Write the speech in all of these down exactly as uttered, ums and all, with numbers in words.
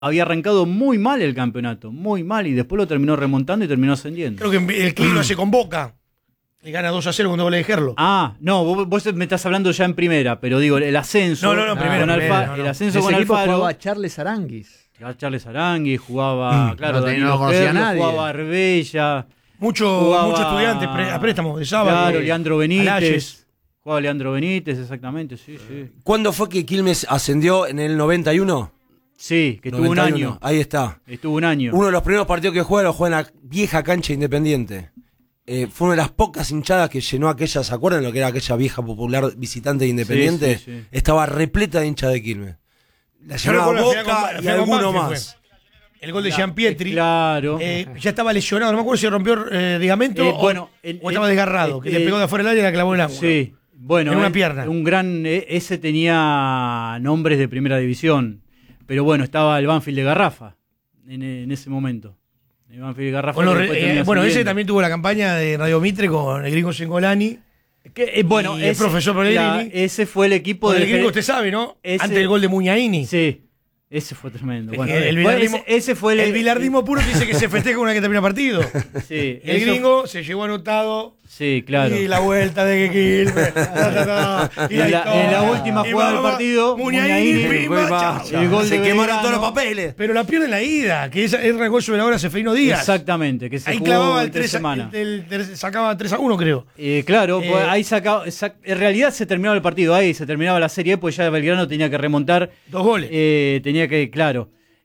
había arrancado muy mal el campeonato, muy mal, y después lo terminó remontando y terminó ascendiendo. Creo que el Quilmes lo hace con Boca. Le gana dos a cero con doble de Gerlo. Ah, no, vos, vos me estás hablando ya en primera, pero digo, el ascenso. No, no, no, primero, con Alfa, primero, no, no. El ascenso Ese con equipo Alfaro. jugaba Charles Aranguis. Charles Arangui, jugaba, Mm, claro, no, Danilo no conocía Gerlo, a nadie. jugaba Arbella. Mucho, Jugaba- mucho estudiante pre- a préstamo de sábado. Claro, Leandro Benítez. Alayes. Jugaba Leandro Benítez, exactamente, sí, sí. ¿Cuándo fue que Quilmes ascendió? ¿En el noventa y uno? Sí, que estuvo un noventa y uno. año. Ahí está. Estuvo un año. Uno de los primeros partidos que juega lo juega en la vieja cancha Independiente. Eh, fue una de las pocas hinchadas que llenó aquella, ¿se acuerdan lo que era aquella vieja popular visitante de Independiente? Sí, sí, sí. Estaba repleta de hinchas de Quilmes. La Yo llenaba recuerdo la final Boca con- la y final con alguno Banfield más. fue. El gol de Jean Pietri. Claro. Eh, ya estaba lesionado, no me acuerdo si rompió eh, ligamento Eh, o, bueno, el- o estaba el- desgarrado, eh, que le eh, pegó de afuera del área y la clavó en el ángulo. Sí, bueno, En una eh, pierna. un gran, eh, ese tenía nombres de primera división, pero bueno, estaba el Banfield de Garrafa en, en ese momento. El Banfield de Garrafa. Bueno, que después eh, terminó bueno, ese ascendiendo. también tuvo la campaña de Radio Mitre con el gringo Sengolani. Que, eh, bueno, y el ese, profesor Pellegrini. la- ese fue el equipo Con del el gringo Jer- usted sabe, ¿no? ese- Antes del gol de Muñaini. Sí, ese fue tremendo. Es Bueno, que el después bilardismo, ese, ese fue el, el bilardismo puro dice que se festeja una vez que termina partido. Sí, El eso- gringo se llevó anotado. Sí, claro. Y la vuelta de Quilmes. ta, ta, ta, y En la- historia. en la última Y jugada del mamá, partido, Muñaini, Muñaini, pimba, Fue chao, más, chao. el gol se de quemaron Belgrano. todos los papeles. Pero la pierde en la ida, que esa es el gol sobre la hora Seferino Díaz. Exactamente, que se Ahí jugó clavaba en el tres tres a- semanas. el- el- el- sacaba tres a uno, creo. Eh, claro, Eh, pues ahí sacaba, sac- en realidad se terminaba el partido ahí, se terminaba la serie, pues ya Belgrano tenía que remontar, Dos goles. eh, tenía que, claro,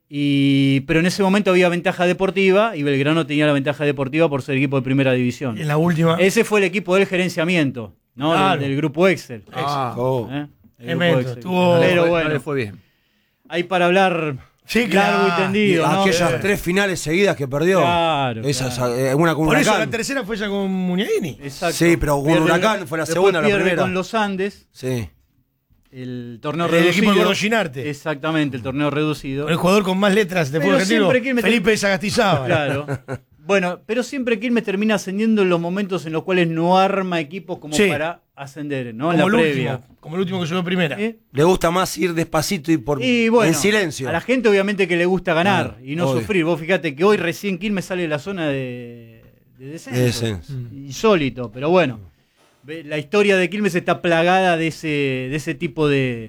y pero en ese momento había ventaja deportiva y Belgrano tenía la ventaja deportiva por ser equipo de primera división. En la última. Ese fue el equipo del gerenciamiento, ¿no? Claro. Del, del grupo Excel. Ah, Oh. ¿eh? El Tremendo, grupo Excel. estuvo- no, le Pero fue, bueno, no le fue bien. hay para hablar Sí, largo claro. y tendido, ¿no? Aquellas Eh. tres finales seguidas que perdió. Claro, Esas, claro. eh, una con Por eso Huracán. la tercera fue esa con Muñaini. Exacto. Sí, pero con Pierde- Huracán fue la después segunda, la pierde primera. con los Andes. Sí. El torneo El reducido. equipo de Gordo Ginarte. Exactamente, el torneo reducido. El jugador con más letras de Pero fútbol argentino, siempre Quilmes- Felipe Sagastizábal. Claro. Bueno, pero siempre Quilmes termina ascendiendo en los momentos en los cuales no arma equipos como Sí. para ascender, ¿no? En Como la el previa. último, como el último que subió primera. ¿Eh? Le gusta más ir despacito y por Y bueno, en silencio. a la gente obviamente que le gusta ganar Ah, y no obvio. sufrir. Vos fíjate que hoy recién Quilmes sale de la zona de, de descenso. De descenso. Insólito, pero bueno. Ve, la historia de Quilmes está plagada de ese, de ese tipo de,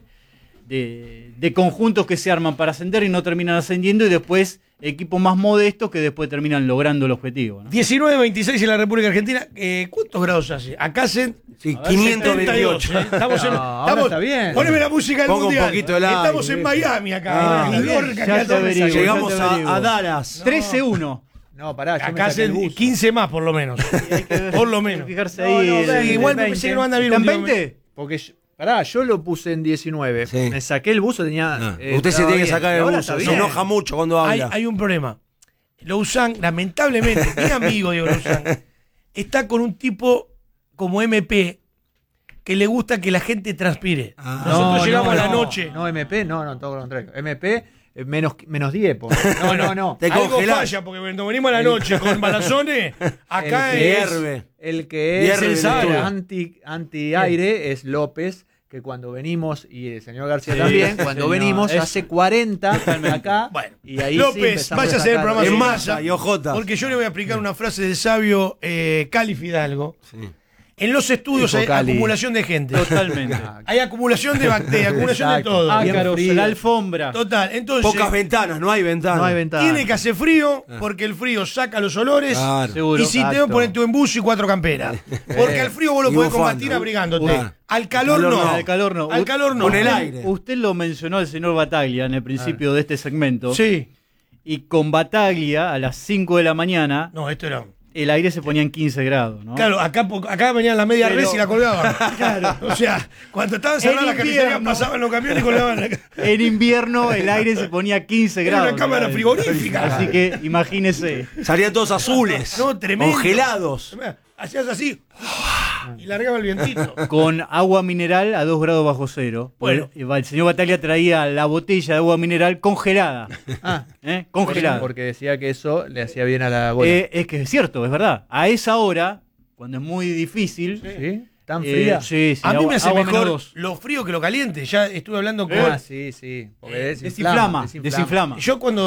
de, de conjuntos que se arman para ascender y no terminan ascendiendo, y después equipos más modestos que después terminan logrando el objetivo, ¿no? diecinueve veintiséis en la República Argentina. Eh, ¿Cuántos grados hace? Acá hacen Sí, A ver, quinientos setenta y ocho. veintiocho. ¿eh? Estamos en, No, ahora estamos- está bien. Poneme la música del Pongo un mundial. poquito de like, Estamos en viejo. Miami acá. Ah, en está New York, bien. acá Ya te todo me averiguo. sale. Llegamos ya te a, averiguo. a Dallas. trece uno. No, pará, yo me Acá saqué el hacen buzo. quince más, por lo menos. por lo menos. Fijarse No, ahí. no, el- veinte, Igual me veinte. pensé que no anda bien ¿Están últimamente. veinte? Porque, yo- pará, yo lo puse en diecinueve. Sí. Me saqué el buzo, tenía. Ah, eh, usted se estaba tiene que bien. sacar el Ahora buzo. está Se bien. enoja mucho cuando Hay, habla. hay un problema. Lousán, lamentablemente, mi amigo Diego Lousán, está con un tipo como M P que le gusta que la gente transpire. Ah. Nosotros No, llegamos no, a la no. noche. No, M P, no, no, todo lo contrario. M P, eh, menos, menos diez. po. No, no, no. Te Algo congelás. falla, porque cuando venimos a la noche con balazones, acá el que es... hierve. El que es Hierve el el estudio. anti, anti-aire es López, que cuando venimos, y el señor García Sí, también, cuando señor, venimos es- hace cuarenta acá. Bueno, y ahí sí López, empezamos vaya a hacer el sacar- programa En sin masa masa, y ojota. porque yo le voy a explicar una frase del sabio eh, Cali Fidalgo. Sí. En los estudios Dijo hay Cali. acumulación de gente. Totalmente. Hay acumulación de bacterias, acumulación de Exacto. todo. Ah, Ácaros, frío. la alfombra. Total, entonces Pocas ventanas, no hay ventanas. No hay ventana. tiene que hacer frío porque el frío saca los olores. Claro. Seguro. Y si te Exacto. pones tu embuso y cuatro camperas. Porque al frío vos lo Y podés bufanda. combatir abrigándote. Claro. Al calor, Calor no. no. Al calor no. Al calor no. Con el Usted- aire. Usted lo mencionó al señor Bataglia en el principio de este segmento. Sí. Y con Bataglia, a las cinco de la mañana, No, esto era. el aire se ponía en quince grados, ¿no? Claro, acá, po- acá venían la media Pero- res y la colgaban. Claro. O sea, cuando estaban cerradas En las carnicerías invierno. pasaban los camiones y colgaban la En invierno el aire se ponía quince Era grados. una cámara ¿no? frigorífica. Así que imagínese. Salían todos azules. No, tremendo. Congelados. Hacías así y largaba el vientito. Con agua mineral a dos grados bajo cero. Bueno. El, el señor Bataglia traía la botella de agua mineral congelada. Ah, ¿eh? Congelada. porque decía que eso le hacía bien a la bola. Eh, es que es cierto, es verdad. A esa hora, cuando es muy difícil, ¿Sí? ¿Tan Eh, fría? sí, sí. A mí agua- me hace agua menos mejor dos. lo frío que lo caliente. Ya estuve hablando con. Ah, sí, sí. Porque Desinflama, desinflama. desinflama. Yo cuando